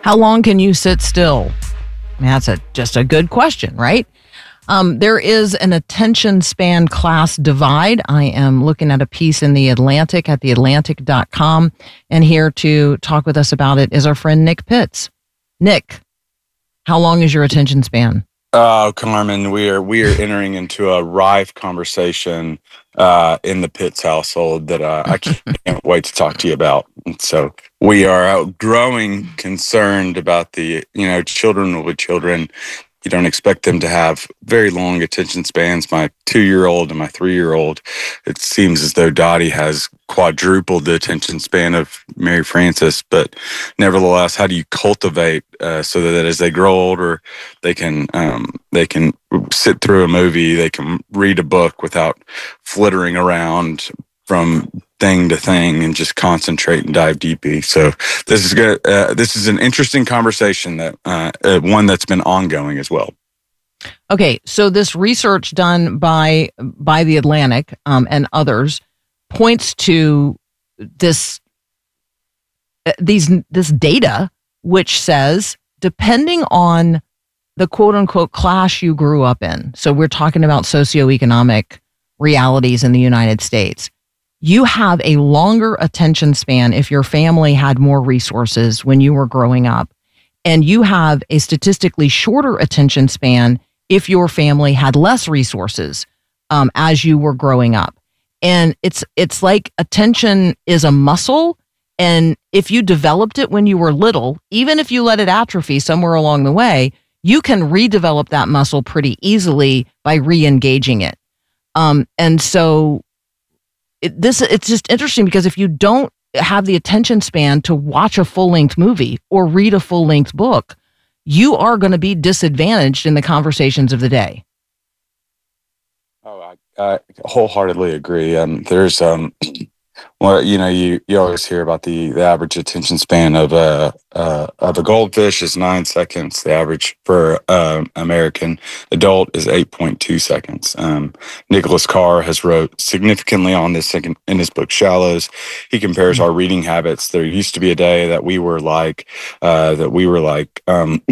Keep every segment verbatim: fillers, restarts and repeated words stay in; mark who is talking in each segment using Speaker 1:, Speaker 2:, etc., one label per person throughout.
Speaker 1: How long can you sit still? I mean, that's a, just a good question, right? Um, there is an attention span class divide. I am looking at a piece in The Atlantic at the atlantic dot com, and here to talk with us about it is our friend Nick Pitts. Nick, how long is your attention span?
Speaker 2: Oh, Carmen, we are we are entering into a rife conversation uh, in the Pitts household that uh, I can't wait to talk to you about. And so we are growing concerned about the, you know, children with children. You don't expect them to have very long attention spans. My two-year-old and my three-year-old, it seems as though Dottie has quadrupled the attention span of Mary Frances. But nevertheless, how do you cultivate uh, so that as they grow older, they can um, they can sit through a movie, they can read a book without flittering around from thing to thing and just concentrate and dive deeply. So this is good. Uh, this is an interesting conversation that uh, uh, one that's been ongoing as well.
Speaker 1: Okay, so this research done by by the Atlantic um, and others points to this uh, these this data which says depending on the quote unquote class you grew up in. So we're talking about socioeconomic realities in the United States. You have a longer attention span if your family had more resources when you were growing up, and you have a statistically shorter attention span if your family had less resources um, as you were growing up. And it's it's like attention is a muscle, and if you developed it when you were little, even if you let it atrophy somewhere along the way, you can redevelop that muscle pretty easily by re-engaging it. Um, and so It, this it's just interesting because if you don't have the attention span to watch a full-length movie or read a full-length book, you are going to be disadvantaged in the conversations of the day.
Speaker 2: Oh, I, I wholeheartedly agree. Um, there's um, well, you know, you, you always hear about the, the average attention span of a uh, of a goldfish is nine seconds. The average for um, American adult is eight point two seconds. Um, Nicholas Carr has wrote significantly on this in his book Shallows. He compares our reading habits. There used to be a day that we were like uh, that we were like um,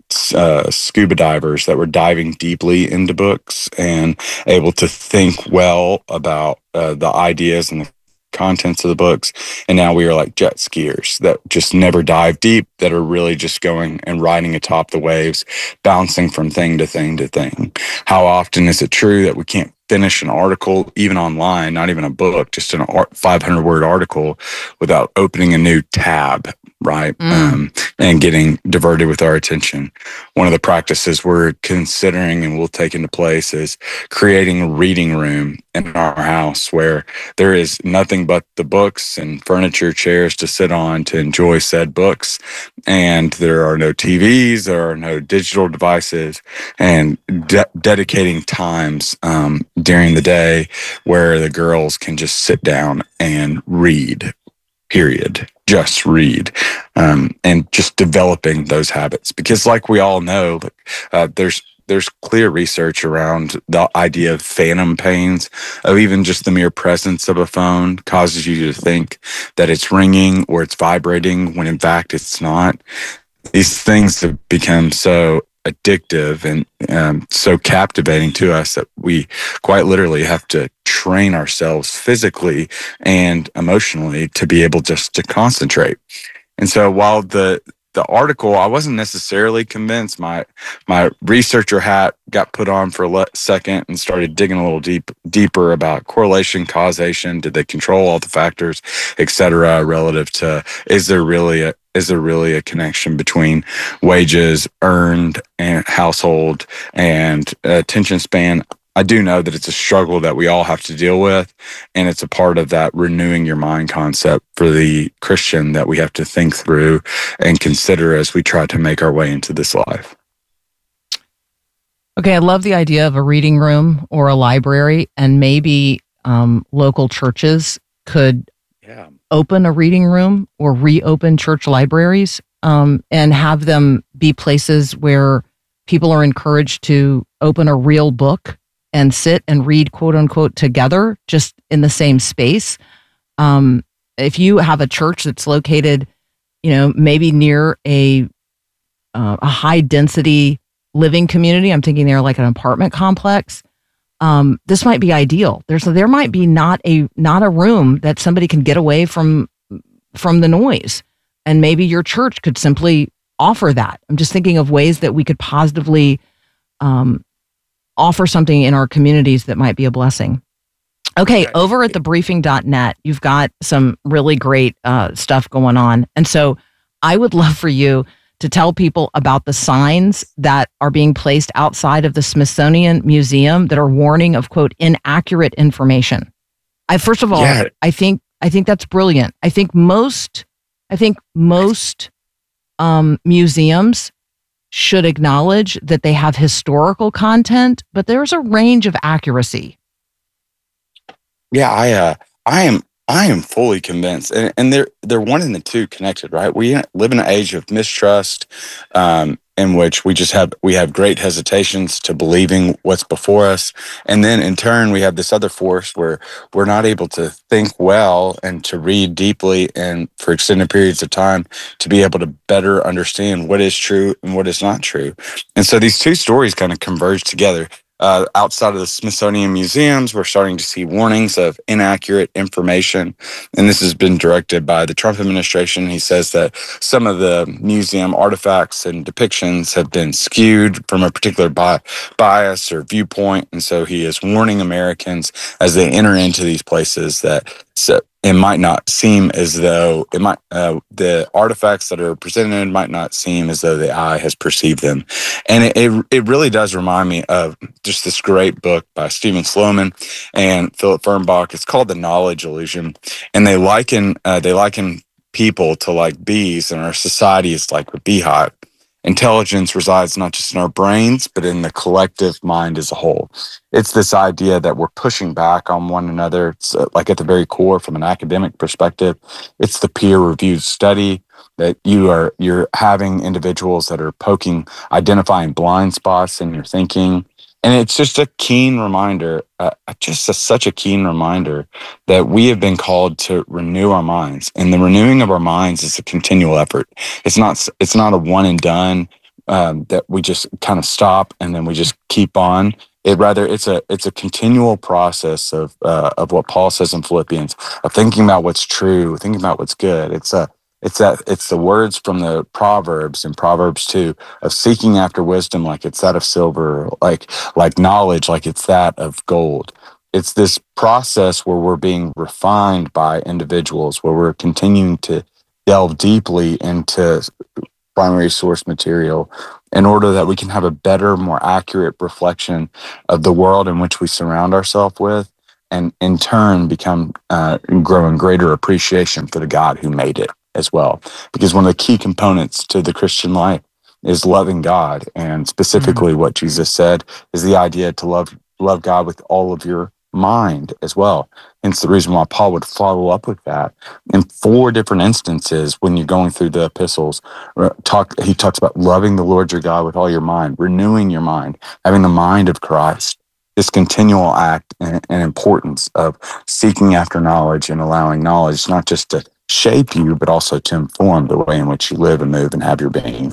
Speaker 2: uh, scuba divers that were diving deeply into books and able to think well about uh, the ideas and the contents of the books. And now we are like jet skiers that just never dive deep, that are really just going and riding atop the waves, bouncing from thing to thing to thing. How often is it true that we can't finish an article, even online, not even a book, just an five hundred word article without opening a new tab, right? Mm. Um, and getting diverted with our attention. One of the practices we're considering and will take into place is creating a reading room in our house where there is nothing but the books and furniture, chairs to sit on to enjoy said books. And there are no T Vs, there are no digital devices, and de- dedicating times um, during the day where the girls can just sit down and read, period. Just read, um, and just developing those habits. Because like we all know, uh, there's there's clear research around the idea of phantom pains, of even just the mere presence of a phone causes you to think that it's ringing or it's vibrating when in fact it's not. These things have become so addictive and um, so captivating to us that we quite literally have to train ourselves physically and emotionally to be able just to concentrate. And so while the the article, I wasn't necessarily convinced, my my researcher hat got put on for a le- second and started digging a little deep deeper about correlation, causation, did they control all the factors, et cetera, relative to is there really a Is there really a connection between wages earned and household and attention span? I do know that it's a struggle that we all have to deal with, and it's a part of that renewing your mind concept for the Christian that we have to think through and consider as we try to make our way into this life.
Speaker 1: Okay, I love the idea of a reading room or a library, and maybe um, local churches could yeah. open a reading room or reopen church libraries um, and have them be places where people are encouraged to open a real book and sit and read, quote unquote, together, just in the same space. Um, if you have a church that's located, you know, maybe near a uh, a high density living community, I'm thinking they're like an apartment complex. Um, this might be ideal. There's there might be not a not a room that somebody can get away from from the noise, and maybe your church could simply offer that. I'm just thinking of ways that we could positively um, offer something in our communities that might be a blessing. Okay, over at the briefing dot net, you've got some really great uh, stuff going on, and so I would love for you to tell people about the signs that are being placed outside of the Smithsonian Museum that are warning of, quote, inaccurate information. I first of all, yeah. I think I think that's brilliant. I think most I think most um, museums should acknowledge that they have historical content, but there's a range of accuracy.
Speaker 2: Yeah, I uh, I am I am fully convinced, and, and they're they're one and the two connected, right? We live in an age of mistrust, um, in which we just have we have great hesitations to believing what's before us, and then in turn we have this other force where we're not able to think well and to read deeply and for extended periods of time to be able to better understand what is true and what is not true. And so these two stories kind of converge together. Uh, outside of the Smithsonian museums, we're starting to see warnings of inaccurate information. And this has been directed by the Trump administration. He says that some of the museum artifacts and depictions have been skewed from a particular bi- bias or viewpoint. And so he is warning Americans as they enter into these places that so it might not seem as though it might uh, the artifacts that are presented might not seem as though the eye has perceived them. And it, it, it really does remind me of just this great book by Stephen Sloman and Philip Fernbach. It's called The Knowledge Illusion. And they liken uh, they liken people to like bees, and our society is like a beehive. Intelligence resides not just in our brains, but in the collective mind as a whole. It's this idea that we're pushing back on one another. It's uh, like at the very core, from an academic perspective, it's the peer-reviewed study that you are you're having individuals that are poking, identifying blind spots in your thinking. And it's just a keen reminder, uh, just a, such a keen reminder that we have been called to renew our minds. And the renewing of our minds is a continual effort. It's not it's not a one and done um, that we just kind of stop and then we just keep on. It rather it's a it's a continual process of uh, of what Paul says in Philippians, of thinking about what's true, thinking about what's good. It's a It's that it's the words from the Proverbs in Proverbs two of seeking after wisdom like it's that of silver, like like knowledge like it's that of gold. It's this process where we're being refined by individuals, where we're continuing to delve deeply into primary source material in order that we can have a better, more accurate reflection of the world in which we surround ourselves with, and in turn become uh, grow in greater appreciation for the God who made it as well. Because one of the key components to the Christian life is loving God, and specifically mm-hmm. what Jesus said is the idea to love love God with all of your mind as well. Hence the reason why Paul would follow up with that in four different instances when you're going through the epistles. Talk, he talks about loving the Lord your God with all your mind, renewing your mind, having the mind of Christ. This continual act and, and importance of seeking after knowledge and allowing knowledge not just to shape you, but also to inform the way in which you live and move and have your being.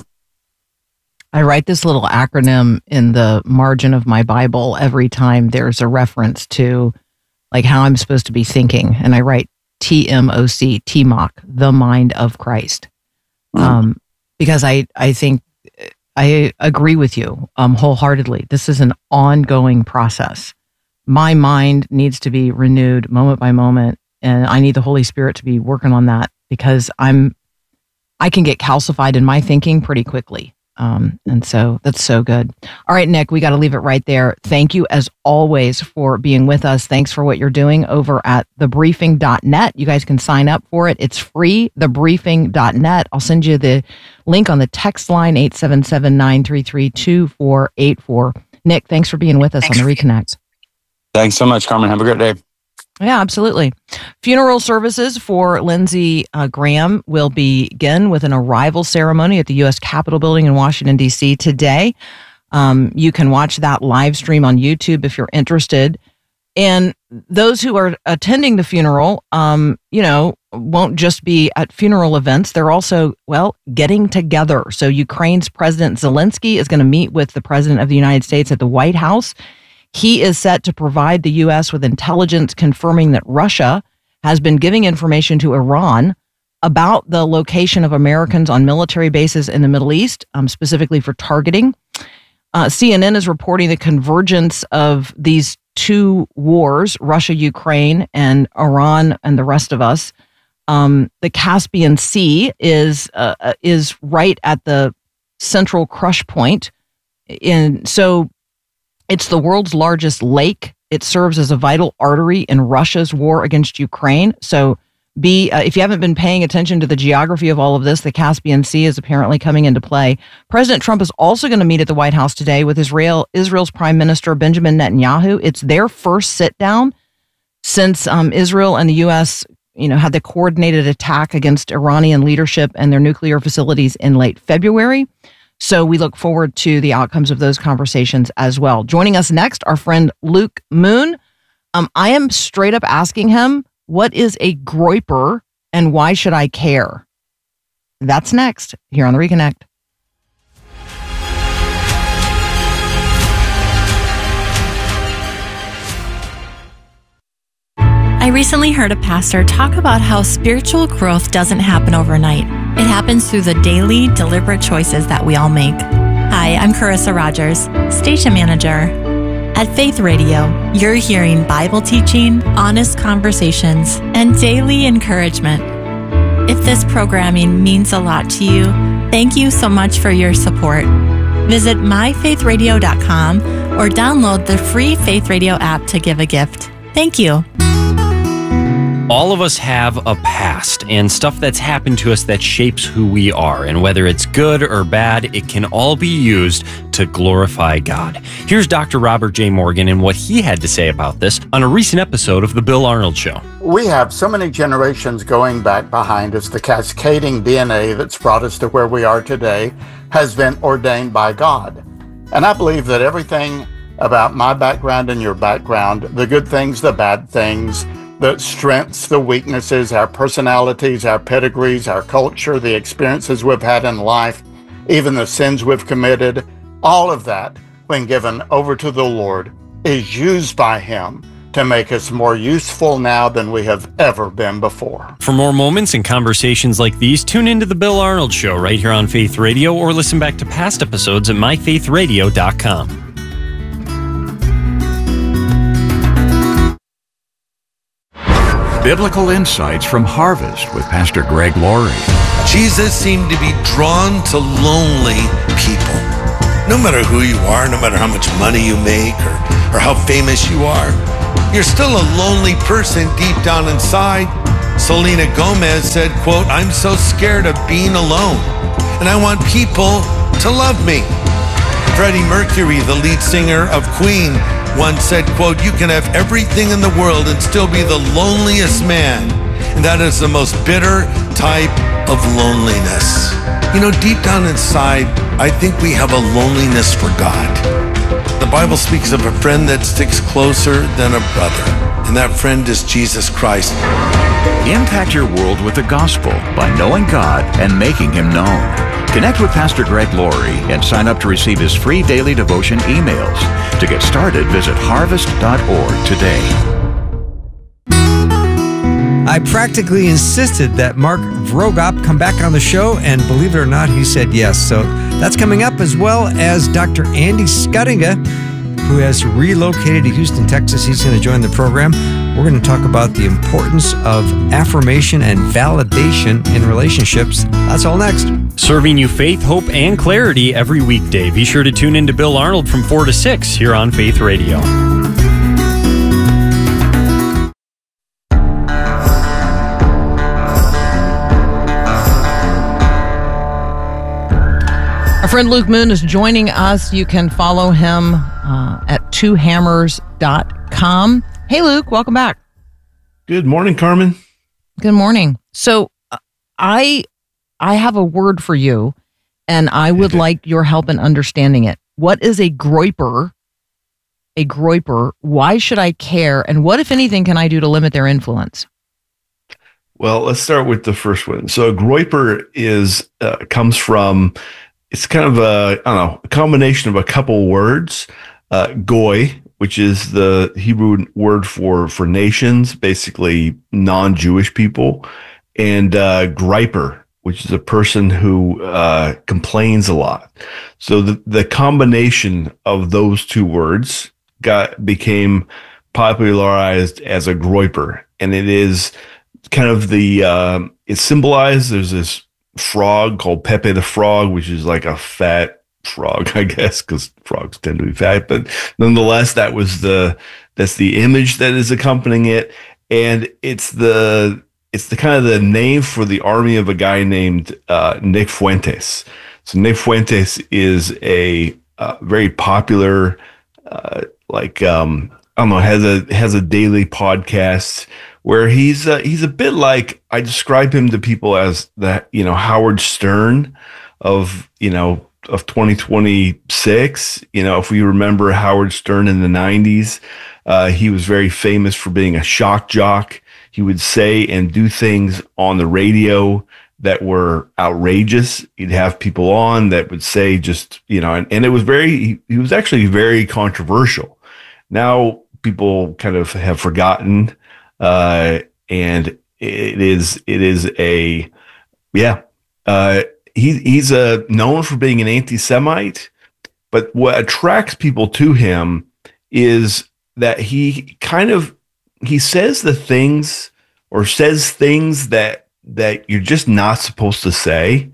Speaker 1: I write this little acronym in the margin of my Bible every time there's a reference to like how I'm supposed to be thinking. And I write T M O C, T M O C, the mind of Christ. Mm. Um, because I, I think I agree with you um, wholeheartedly. This is an ongoing process. My mind needs to be renewed moment by moment. And I need the Holy Spirit to be working on that, because I'm, I can get calcified in my thinking pretty quickly. Um, and so that's so good. All right, Nick, we got to leave it right there. Thank you as always for being with us. Thanks for what you're doing over at the briefing dot net. You guys can sign up for it. It's free, the briefing dot net. I'll send you the link on the text line, eight seven seven, nine three three, two four eight four. Nick, thanks for being with us thanks. on the Reconnect.
Speaker 2: Thanks so much, Carmen. Have a great day.
Speaker 1: Yeah, absolutely. Funeral services for Lindsey uh, Graham will begin with an arrival ceremony at the U S Capitol building in Washington, D C today. Um, you can watch that live stream on YouTube if you're interested. And those who are attending the funeral, um, you know, won't just be at funeral events. They're also, well, getting together. So Ukraine's President Zelensky is going to meet with the President of the United States at the White House. He is set to provide the U S with intelligence confirming that Russia has been giving information to Iran about the location of Americans on military bases in the Middle East, um, specifically for targeting. Uh, C N N is reporting the convergence of these two wars, Russia, Ukraine, and Iran, and the rest of us. Um, the Caspian Sea is uh, is right at the central crush point. In, so it's the world's largest lake. It serves as a vital artery in Russia's war against Ukraine. So Be uh, if you haven't been paying attention to the geography of all of this, the Caspian Sea is apparently coming into play. President Trump is also going to meet at the White House today with Israel, Israel's Prime Minister Benjamin Netanyahu. It's their first sit down since um, Israel and the U S, you know, had the coordinated attack against Iranian leadership and their nuclear facilities in late February. So we look forward to the outcomes of those conversations as well. Joining us next, our friend Luke Moon. Um, I am straight up asking him, what is a groyper and why should I care? That's next here on the Reconnect.
Speaker 3: I recently heard a pastor talk about how spiritual growth doesn't happen overnight. It happens through the daily, deliberate choices that we all make. Hi, I'm Carissa Rogers, station manager. At Faith Radio, you're hearing Bible teaching, honest conversations, and daily encouragement. If this programming means a lot to you, thank you so much for your support. Visit my faith radio dot com or download the free Faith Radio app to give a gift. Thank you.
Speaker 4: All of us have a past and stuff that's happened to us that shapes who we are. And whether it's good or bad, it can all be used to glorify God. Here's Doctor Robert J. Morgan and what he had to say about this on a recent episode of The Bill Arnold Show.
Speaker 5: We have so many generations going back behind us. The cascading D N A that's brought us to where we are today has been ordained by God. And I believe that everything about my background and your background, the good things, the bad things, the strengths, the weaknesses, our personalities, our pedigrees, our culture, the experiences we've had in life, even the sins we've committed, all of that, when given over to the Lord, is used by Him to make us more useful now than we have ever been before.
Speaker 4: For more moments and conversations like these, tune into The Bill Arnold Show right here on Faith Radio or listen back to past episodes at my faith radio dot com.
Speaker 6: Biblical Insights from Harvest with Pastor Greg Laurie.
Speaker 7: Jesus seemed to be drawn to lonely people. No matter who you are, no matter how much money you make or, or how famous you are, you're still a lonely person deep down inside. Selena Gomez said, quote, "I'm so scared of being alone, and I want people to love me." Freddie Mercury, the lead singer of Queen, once said, quote, "You can have everything in the world and still be the loneliest man. And that is the most bitter type of loneliness." You know, deep down inside, I think we have a loneliness for God. The Bible speaks of a friend that sticks closer than a brother, and that friend is Jesus Christ.
Speaker 6: Impact your world with the gospel by knowing God and making Him known. Connect with Pastor Greg Laurie and sign up to receive his free daily devotion emails. To get started, visit harvest dot org today.
Speaker 8: I practically insisted that Mark Vroegop come back on the show, and believe it or not, he said yes. So that's coming up, as well as Doctor Andy Schuttinga, who has relocated to Houston, Texas. He's going to join the program. We're going to talk about the importance of affirmation and validation in relationships. That's all next.
Speaker 4: Serving you faith, hope, and clarity every weekday. Be sure to tune in to Bill Arnold from four to six here on Faith Radio.
Speaker 1: Our friend Luke Moon is joining us. You can follow him uh, at two hammers dot com. Hey, Luke, welcome back.
Speaker 9: Good morning, Carmen.
Speaker 1: Good morning. So uh, I I have a word for you, and I would like your help in understanding it. What is a groyper, a groyper? Why should I care? And what, if anything, can I do to limit their influence?
Speaker 9: Well, let's start with the first one. So a groyper is uh, comes from, it's kind of a, I don't know, a combination of a couple words. Uh, goy, which is the Hebrew word for, for nations, basically non-Jewish people, and uh, griper, which is a person who uh, complains a lot. So the, the combination of those two words got became popularized as a groyper, and it is kind of the um, it's symbolized. There's this frog called Pepe the Frog, which is like a fat frog, I guess, because frogs tend to be fat. But nonetheless, that was the that's the image that is accompanying it, and it's the it's the kind of the name for the army of a guy named uh, Nick Fuentes. So Nick Fuentes is a uh, very popular, uh, like um, I don't know, has a has a daily podcast where he's uh, he's a bit like, I describe him to people as the, you know, Howard Stern of, you know, of twenty twenty-six. You know, if we remember Howard Stern in the nineties, uh, he was very famous for being a shock jock. He would say and do things on the radio that were outrageous. He'd have people on that would say just, you know, and, and it was very, he, he was actually very controversial. Now people kind of have forgotten. Uh, and it is, it is a, yeah, uh, he, he's a known for being an anti-Semite, but what attracts people to him is that he kind of, he says the things or says things that, that you're just not supposed to say.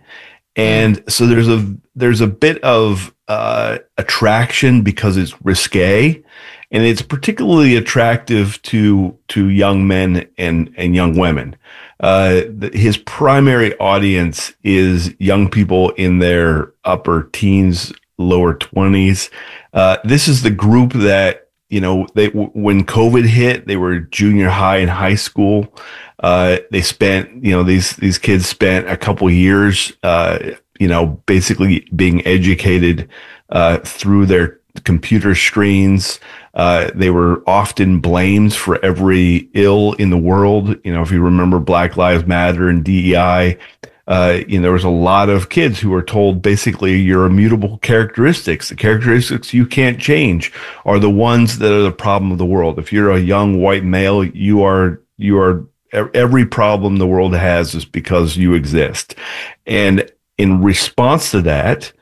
Speaker 9: And so there's a, there's a bit of, uh, attraction because it's risque. And it's particularly attractive to to young men and, and young women. Uh, the, his primary audience is young people in their upper teens, lower twenties. Uh, this is the group that, you know, they w- when COVID hit, they were junior high and high school. Uh, they spent, you know, these these kids spent a couple years, uh, you know, basically being educated uh, through their computer screens. Uh, they were often blamed for every ill in the world. You know, if you remember Black Lives Matter and D E I, uh, you know, there was a lot of kids who were told basically your immutable characteristics, the characteristics you can't change, are the ones that are the problem of the world. If you're a young white male, you are, you are, every problem the world has is because you exist. And in response to that,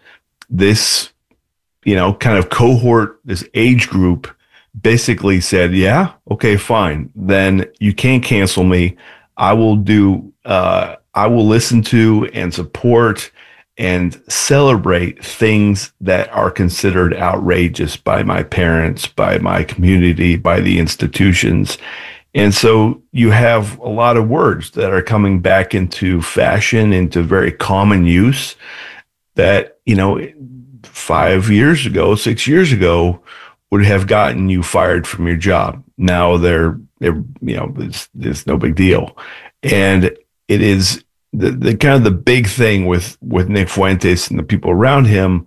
Speaker 9: this, you know, kind of cohort, this age group basically said, yeah, okay, fine. Then you can't cancel me. I will do, uh, I will listen to and support and celebrate things that are considered outrageous by my parents, by my community, by the institutions. And so you have a lot of words that are coming back into fashion, into very common use that, you know, five years ago, six years ago, would have gotten you fired from your job. Now they're, they're you know, it's, it's no big deal. And it is the, the kind of the big thing with, with Nick Fuentes and the people around him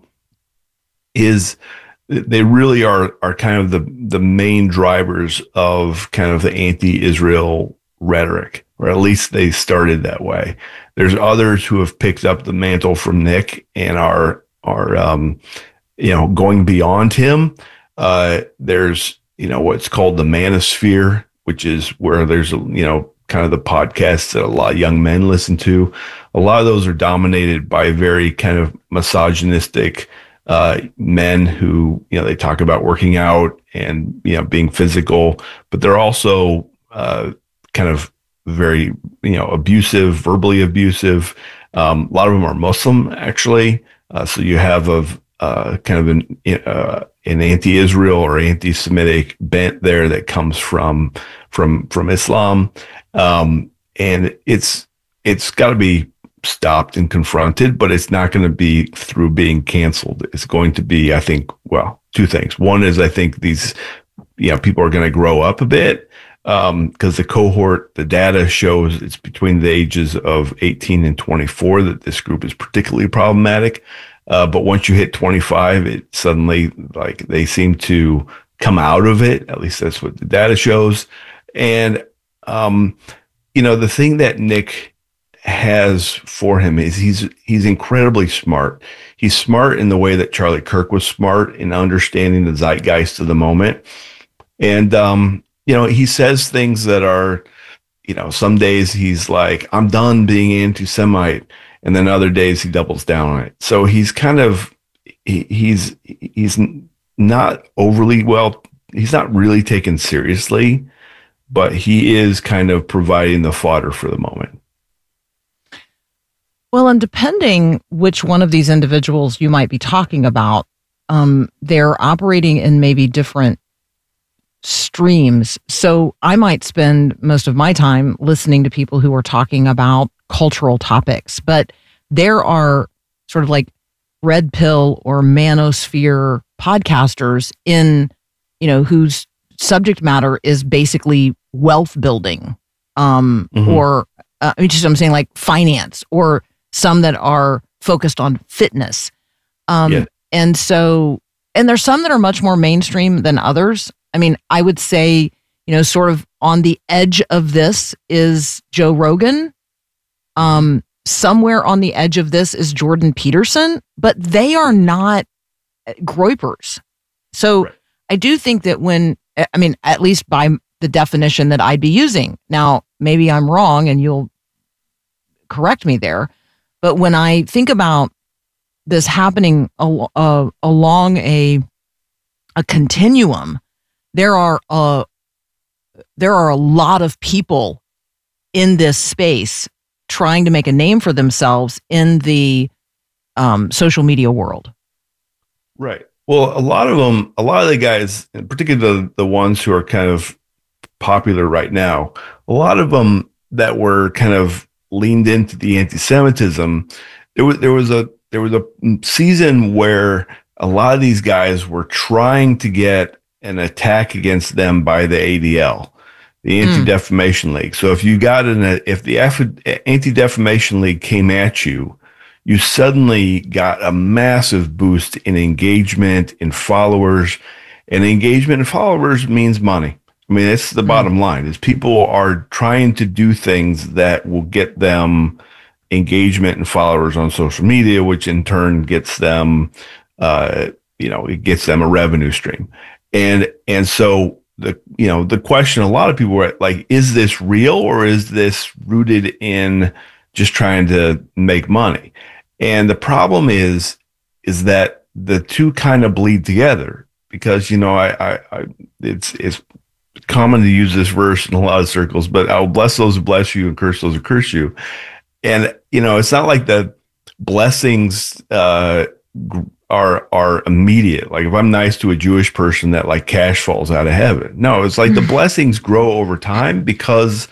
Speaker 9: is they really are, are kind of the, the main drivers of kind of the anti-Israel rhetoric, or at least they started that way. There's others who have picked up the mantle from Nick and are, are, um, you know, going beyond him. Uh, there's, you know, what's called the manosphere, which is where there's, you know, kind of the podcasts that a lot of young men listen to. A lot of those are dominated by very kind of misogynistic uh, men who, you know, they talk about working out and, you know, being physical, but they're also uh, kind of very, you know, abusive, verbally abusive. Um, a lot of them are Muslim, actually. Uh, so you have of uh, kind of an uh, an anti-Israel or anti-Semitic bent there that comes from from from Islam, um, and it's it's got to be stopped and confronted, but it's not going to be through being canceled. It's going to be, I think, well, two things. One is I think these, you know, people are going to grow up a bit. Um, because the cohort, the data shows it's between the ages of eighteen and twenty-four that this group is particularly problematic. Uh, but once you hit twenty-five, it suddenly, like, they seem to come out of it. At least that's what the data shows. And, um, you know, the thing that Nick has for him is he's he's incredibly smart. He's smart in the way that Charlie Kirk was smart in understanding the zeitgeist of the moment. And, um, you know, he says things that are, you know, some days he's like, I'm done being anti-Semite. And then other days he doubles down on it. So he's kind of, he, he's, he's not overly well, he's not really taken seriously, but he is kind of providing the fodder for the moment.
Speaker 1: Well, and depending which one of these individuals you might be talking about, um, they're operating in maybe different streams. So I might spend most of my time listening to people who are talking about cultural topics, but there are sort of like red pill or manosphere podcasters in, you know, whose subject matter is basically wealth building, um, mm-hmm. or uh, I mean, just I'm saying like finance, or some that are focused on fitness. Um, yeah. And so, and there's some that are much more mainstream than others. I mean, I would say, you know, sort of on the edge of this is Joe Rogan. Um, somewhere on the edge of this is Jordan Peterson, but they are not groypers. So right. I do think that when, I mean, at least by the definition that I'd be using, now maybe I'm wrong and you'll correct me there, but when I think about this happening al- uh, along a a continuum, there are a there are a lot of people in this space trying to make a name for themselves in the um, social media world.
Speaker 9: Right. Well, a lot of them, a lot of the guys, particularly the, the ones who are kind of popular right now, a lot of them that were kind of leaned into the anti-Semitism, there was there was a there was a season where a lot of these guys were trying to get an attack against them by the A D L, the Anti-Defamation mm. League. So if you got an if the Anti-Defamation League came at you, you suddenly got a massive boost in engagement, in followers, and engagement and followers means money. I mean, that's the bottom line, is people are trying to do things that will get them engagement and followers on social media, which in turn gets them, uh, you know, it gets them a revenue stream. And, and so the, you know, the question a lot of people were like, is this real or is this rooted in just trying to make money? And the problem is, is that the two kind of bleed together because, you know, I, I, I it's, it's, common to use this verse in a lot of circles, but I'll bless those who bless you and curse those who curse you. And, you know, it's not like the blessings uh, are are immediate. Like if I'm nice to a Jewish person, that like cash falls out of heaven. No, it's like the blessings grow over time because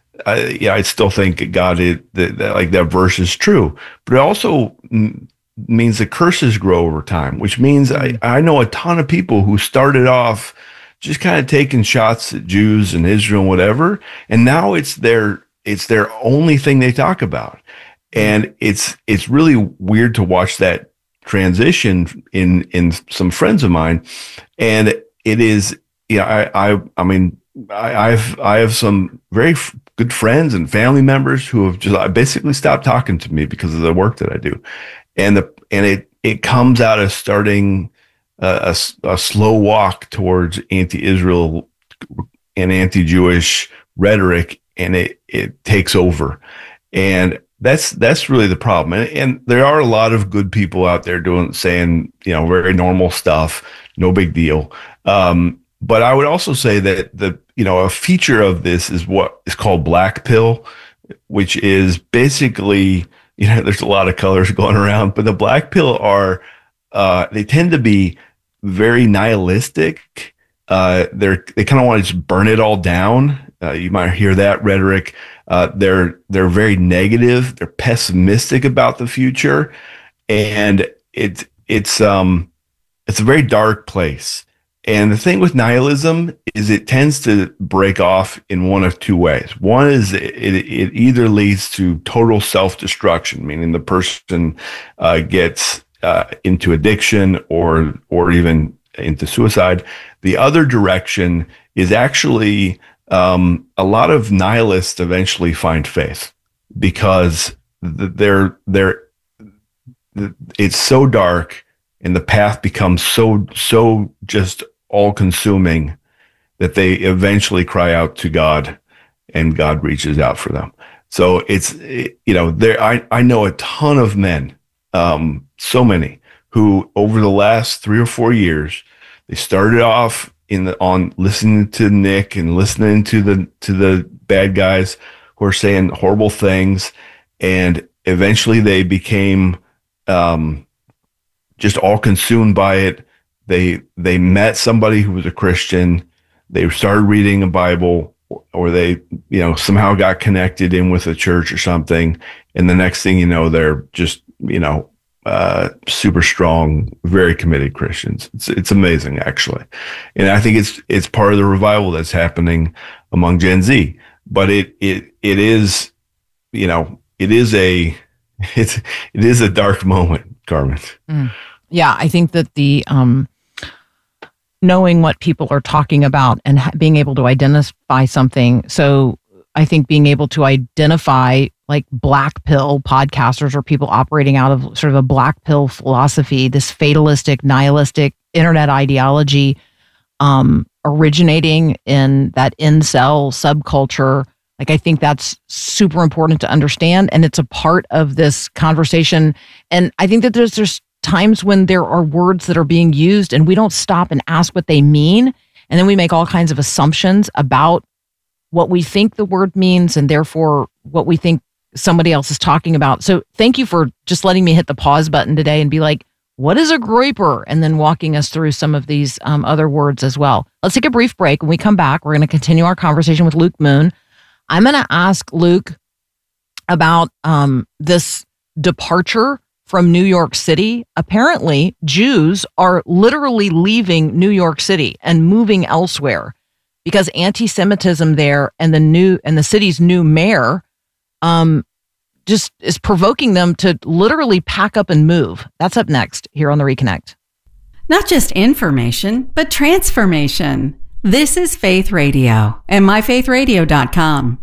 Speaker 9: I, yeah, I still think God, it, that, that like that verse is true, but it also m- means the curses grow over time, which means I, I know a ton of people who started off just kind of taking shots at Jews and Israel and whatever. And now it's their, it's their only thing they talk about. And it's, it's really weird to watch that transition in, in some friends of mine. And it is, yeah, I, I, I mean, I, I've, I have some very f- good friends and family members who have just basically stopped talking to me because of the work that I do. And the, and it, it comes out of starting A, a, a slow walk towards anti-Israel and anti-Jewish rhetoric, and it, it takes over. And that's that's really the problem. And, and there are a lot of good people out there doing saying, you know, very normal stuff, no big deal. Um, but I would also say that the you know a feature of this is what is called black pill, which is basically, you know, there's a lot of colors going around, but the black pill are uh, they tend to be very nihilistic. Uh, they're they kind of want to just burn it all down. Uh, you might hear that rhetoric. Uh, they're they're very negative. They're pessimistic about the future, and it's it's um it's a very dark place. And the thing with nihilism is it tends to break off in one of two ways. One is it, it either leads to total self-destruction, meaning the person uh, gets uh, into addiction or or even into suicide. The other direction is actually um, a lot of nihilists eventually find faith because they're they're it's so dark and the path becomes so so just all consuming that they eventually cry out to God, and God reaches out for them. So it's, you know, there, I, I know a ton of men, um, so many who over the last three or four years, they started off in the, on listening to Nick and listening to the, to the bad guys who are saying horrible things. And eventually they became, um, just all consumed by it. They, they met somebody who was a Christian. They started reading a Bible, or they, you know, somehow got connected in with a church or something. And the next thing you know, they're just, you know, uh, super strong, very committed Christians. It's, it's amazing, actually. And I think it's, it's part of the revival that's happening among Gen Z, but it, it, it is, you know, it is a, it's, it is a dark moment, Carmen.
Speaker 1: Mm. Yeah. I think that the, um, knowing what people are talking about and ha- being able to identify something. So I think being able to identify like black pill podcasters or people operating out of sort of a black pill philosophy, this fatalistic, nihilistic internet ideology, um, originating in that incel subculture. Like, I think that's super important to understand. And it's a part of this conversation. And I think that there's, there's, times when there are words that are being used and we don't stop and ask what they mean. And then we make all kinds of assumptions about what we think the word means and therefore what we think somebody else is talking about. So thank you for just letting me hit the pause button today and be like, what is a groiper? And then walking us through some of these um, other words as well. Let's take a brief break. When we come back, we're going to continue our conversation with Luke Moon. I'm going to ask Luke about um, this departure from New York City. Apparently, Jews are literally leaving New York City and moving elsewhere because anti-Semitism there and the new and the city's new mayor um, just is provoking them to literally pack up and move. That's up next here on the Reconnect.
Speaker 10: Not just information, but transformation. This is Faith Radio and my faith radio dot com.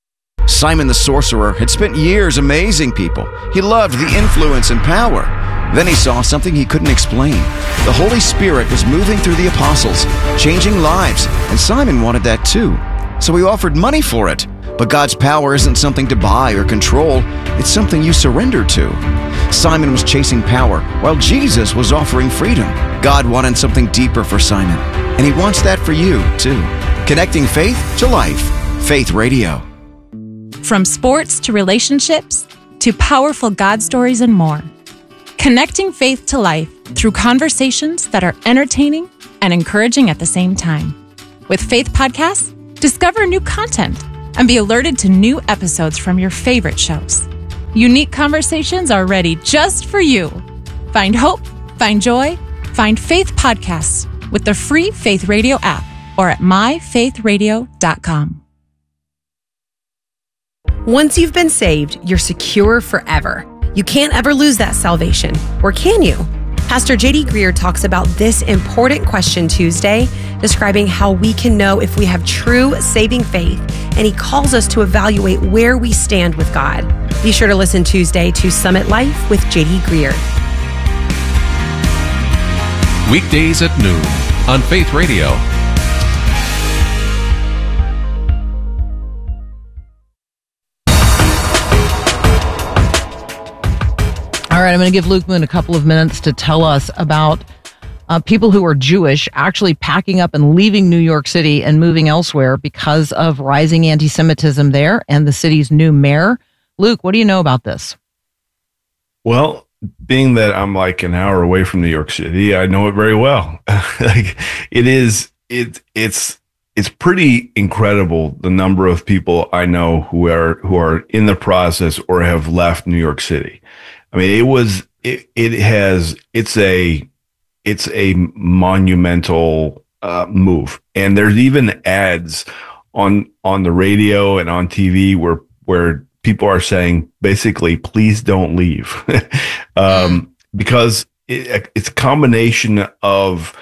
Speaker 11: Simon the sorcerer had spent years amazing people. He loved the influence and power. Then he saw something he couldn't explain. The Holy Spirit was moving through the apostles, changing lives, and Simon wanted that too. So he offered money for it. But God's power isn't something to buy or control. It's something you surrender to. Simon was chasing power, while Jesus was offering freedom. God wanted something deeper for Simon, and he wants that for you too. Connecting faith to life. Faith Radio.
Speaker 12: From sports to relationships to powerful God stories and more. Connecting faith to life through conversations that are entertaining and encouraging at the same time. With Faith Podcasts, discover new content and be alerted to new episodes from your favorite shows. Unique conversations are ready just for you. Find hope, find joy, find Faith Podcasts with the free Faith Radio app or at my faith radio dot com.
Speaker 13: Once you've been saved, you're secure forever. You can't ever lose that salvation, or can you? Pastor J D Greer talks about this important question Tuesday, describing how we can know if we have true saving faith, and he calls us to evaluate where we stand with God. Be sure to listen Tuesday to Summit Life with J D Greer.
Speaker 14: Weekdays at noon on Faith Radio.
Speaker 1: All right, I'm going to give Luke Moon a couple of minutes to tell us about uh, people who are Jewish actually packing up and leaving New York City and moving elsewhere because of rising anti-Semitism there and the city's new mayor. Luke, what do you know about this?
Speaker 9: Well, being that I'm like an hour away from New York City, I know it very well. Like it is, it it's it's pretty incredible the number of people I know who are who are in the process or have left New York City. I mean, it was, it, it has, it's a, it's a monumental uh, move. And there's even ads on, on the radio and on T V where, where people are saying basically, please don't leave. um, because it, it's a combination of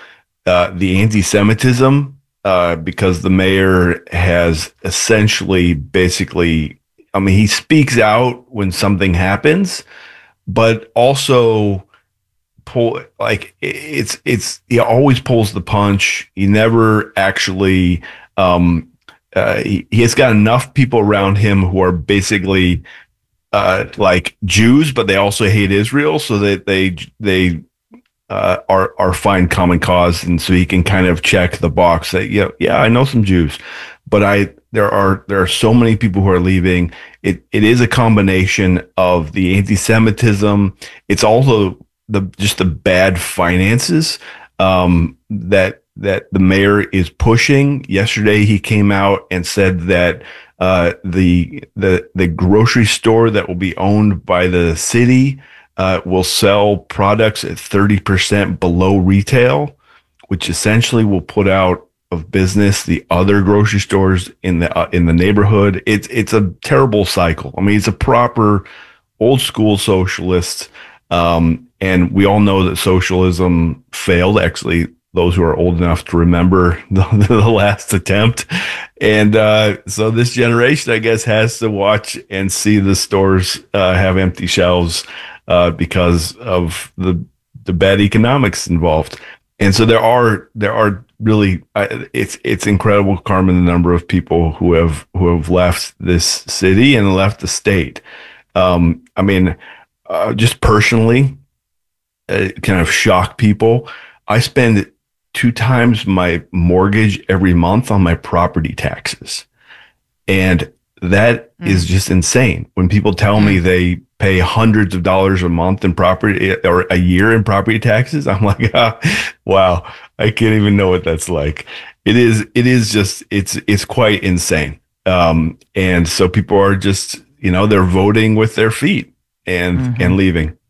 Speaker 9: uh, the anti-Semitism, uh, because the mayor has essentially basically, I mean, he speaks out when something happens, but also pull like it's it's he always pulls the punch. He never actually um uh, he, he has got enough people around him who are basically uh like Jews, but they also hate Israel, so that they they uh are are find common cause, and so he can kind of check the box that yeah yeah I know some Jews, but I there are there are so many people who are leaving. It it is a combination of the anti-Semitism. It's also the just the bad finances um, that that the mayor is pushing. Yesterday, he came out and said that uh, the the the grocery store that will be owned by the city uh, will sell products at thirty percent below retail, which essentially will put out of business the other grocery stores in the uh, in the neighborhood. It's it's a terrible cycle. I mean, it's a proper old school socialist. Um, and we all know that socialism failed. Actually, those who are old enough to remember the, the last attempt. And uh, so this generation, I guess, has to watch and see the stores uh, have empty shelves uh, because of the, the bad economics involved. And so there are there are really uh, it's it's incredible, Carmen, the number of people who have who have left this city and left the state. Um, I mean. Uh, just personally, it kind of shock people. I spend two times my mortgage every month on my property taxes. And that mm. is just insane. When people tell mm. me they pay hundreds of dollars a month in property or a year in property taxes, I'm like, ah, wow, I can't even know what that's like. It is, it is just, it's, it's quite insane. Um, and so people are just, you know, they're voting with their feet. And mm-hmm. and leaving.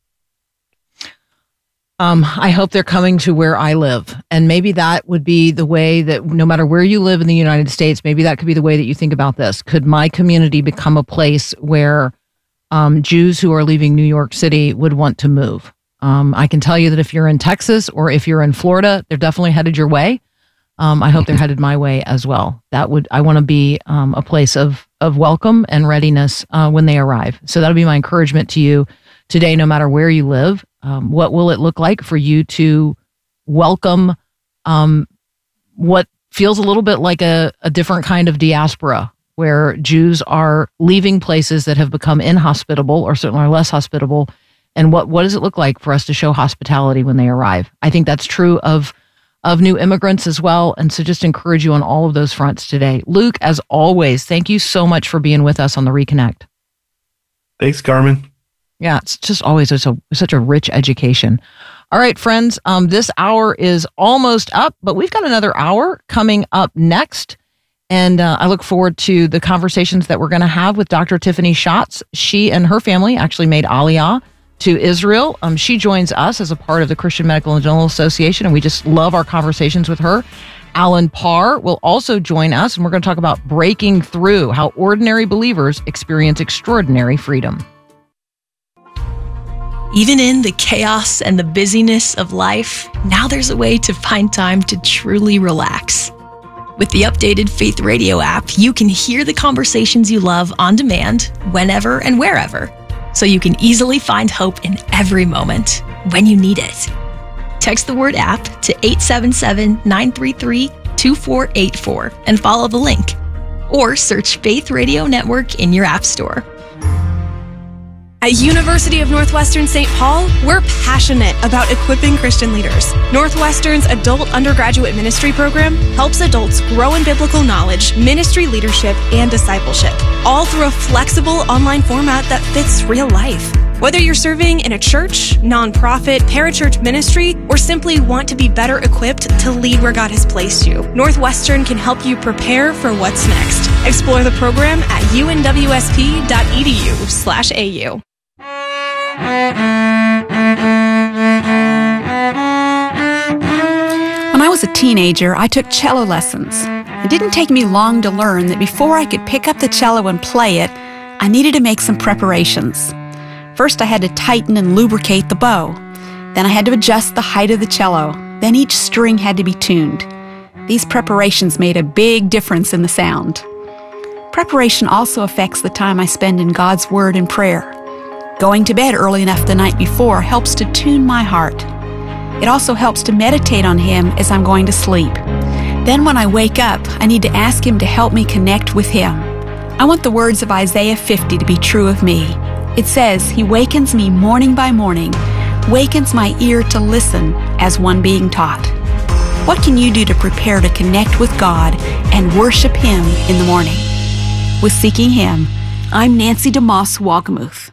Speaker 1: Um, I hope they're coming to where I live, and maybe that would be the way that no matter where you live in the United States, maybe that could be the way that you think about this. Could my community become a place where um, Jews who are leaving New York City would want to move? Um, I can tell you that if you're in Texas or if you're in Florida, they're definitely headed your way. Um, I hope they're headed my way as well. That would I want to be um, a place of of welcome and readiness uh, when they arrive. So that'll be my encouragement to you today, no matter where you live. Um, what will it look like for you to welcome um, what feels a little bit like a, a different kind of diaspora, where Jews are leaving places that have become inhospitable or certainly are less hospitable? And what, what does it look like for us to show hospitality when they arrive? I think that's true of of new immigrants as well. And so just encourage you on all of those fronts today. Luke, as always, thank you so much for being with us on the Reconnect.
Speaker 9: Thanks, Carmen.
Speaker 1: Yeah, it's just always it's a, such a rich education. All right, friends, um, this hour is almost up, but we've got another hour coming up next. And uh, I look forward to the conversations that we're going to have with Doctor Tiffany Schatz. She and her family actually made Aliyah to Israel. Um, she joins us as a part of the Christian Medical and Dental Association, and we just love our conversations with her. Alan Parr will also join us, and we're going to talk about breaking through, how ordinary believers experience extraordinary freedom.
Speaker 15: Even in the chaos and the busyness of life, now there's a way to find time to truly relax. With the updated Faith Radio app, you can hear the conversations you love on demand, whenever and wherever, so you can easily find hope in every moment when you need it. Text the word app to eight seven seven, nine three three, two four eight four and follow the link. Or search Faith Radio Network in your app store.
Speaker 16: At University of Northwestern Saint Paul, we're passionate about equipping Christian leaders. Northwestern's adult undergraduate ministry program helps adults grow in biblical knowledge, ministry leadership, and discipleship, all through a flexible online format that fits real life. Whether you're serving in a church, nonprofit, parachurch ministry, or simply want to be better equipped to lead where God has placed you, Northwestern can help you prepare for what's next. Explore the program at unwsp.edu slash AU.
Speaker 17: When I was a teenager, I took cello lessons. It didn't take me long to learn that before I could pick up the cello and play it, I needed to make some preparations. First, I had to tighten and lubricate the bow. Then I had to adjust the height of the cello. Then each string had to be tuned. These preparations made a big difference in the sound. Preparation also affects the time I spend in God's Word and prayer. Going to bed early enough the night before helps to tune my heart. It also helps to meditate on Him as I'm going to sleep. Then when I wake up, I need to ask Him to help me connect with Him. I want the words of Isaiah fifty to be true of me. It says, He wakens me morning by morning, wakens my ear to listen as one being taught. What can you do to prepare to connect with God and worship Him in the morning? With Seeking Him, I'm Nancy DeMoss Wagamuth.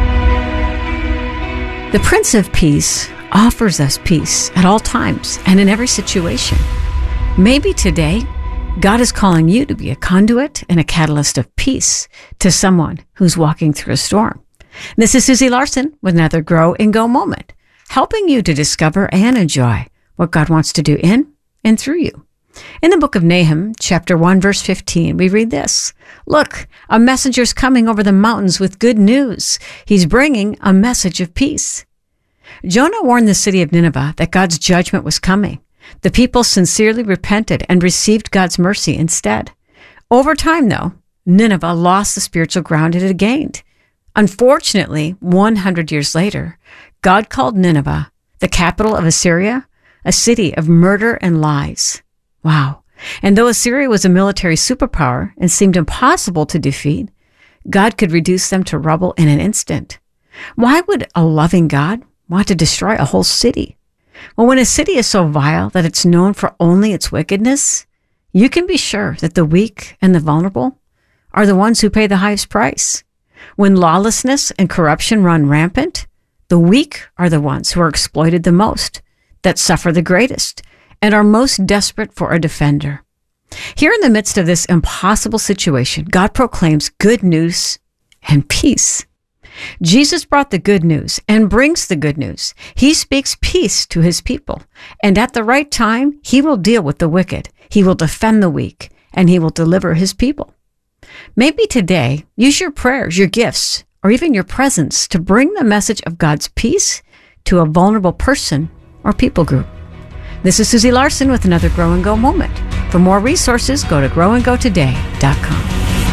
Speaker 18: The Prince of Peace offers us peace at all times and in every situation. Maybe today, God is calling you to be a conduit and a catalyst of peace to someone who's walking through a storm. This is Susie Larson with another Grow and Go moment, helping you to discover and enjoy what God wants to do in and through you. In the book of Nahum, chapter one, verse fifteen, we read this. Look, a messenger's coming over the mountains with good news. He's bringing a message of peace. Jonah warned the city of Nineveh that God's judgment was coming. The people sincerely repented and received God's mercy instead. Over time, though, Nineveh lost the spiritual ground it had gained. Unfortunately, one hundred years later, God called Nineveh, the capital of Assyria, a city of murder and lies. Wow. And though Assyria was a military superpower and seemed impossible to defeat, God could reduce them to rubble in an instant. Why would a loving God want to destroy a whole city? Well, when a city is so vile that it's known for only its wickedness, you can be sure that the weak and the vulnerable are the ones who pay the highest price. When lawlessness and corruption run rampant, the weak are the ones who are exploited the most, that suffer the greatest, and are most desperate for a defender. Here in the midst of this impossible situation, God proclaims good news and peace. Jesus brought the good news and brings the good news. He speaks peace to His people, and at the right time, He will deal with the wicked. He will defend the weak, and He will deliver His people. Maybe today, use your prayers, your gifts, or even your presence to bring the message of God's peace to a vulnerable person or people group. This is Susie Larson with another Grow and Go moment. For more resources, go to grow and go today dot com.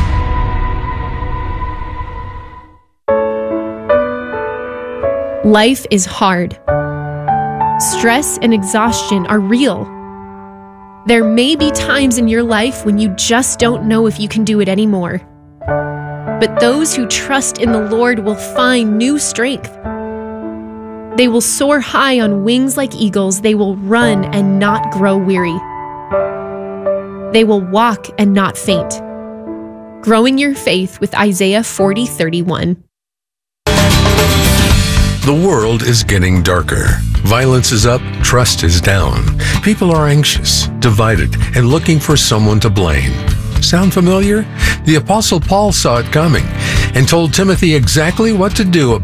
Speaker 19: Life is hard. Stress and exhaustion are real. There may be times in your life when you just don't know if you can do it anymore. But those who trust in the Lord will find new strength. They will soar high on wings like eagles. They will run and not grow weary. They will walk and not faint. Growing your faith with Isaiah forty thirty-one.
Speaker 14: The world is getting darker. Violence is up, trust is down. People are anxious, divided, and looking for someone to blame. Sound familiar? The Apostle Paul saw it coming and told Timothy exactly what to do